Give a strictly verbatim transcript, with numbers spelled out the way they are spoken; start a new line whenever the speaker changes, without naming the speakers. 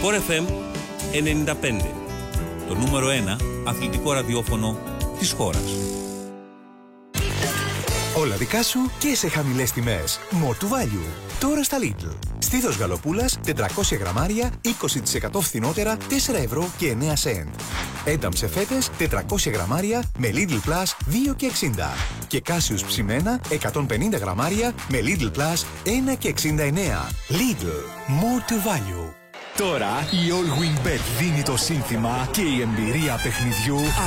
Sport εφ εμ ενενήντα πέντε. Το νούμερο ένα αθλητικό ραδιόφωνο της χώρας.
Όλα δικά σου και σε χαμηλές τιμές. More to value. Τώρα στα Lidl. Στήθος γαλοπούλας τετρακόσια γραμμάρια είκοσι τοις εκατό φθηνότερα τέσσερα ευρώ και εννέα σεντ. Ένταμ σε φέτες τετρακόσια γραμμάρια με Lidl Plus δύο και εξήντα. Και Κάσιους ψημένα εκατόν πενήντα γραμμάρια με Lidl Plus ένα και εξήντα εννέα. Lidl. More to value.
Τώρα η All Win Bet δίνει το σύνθημα και η εμπειρία παιχνιδιού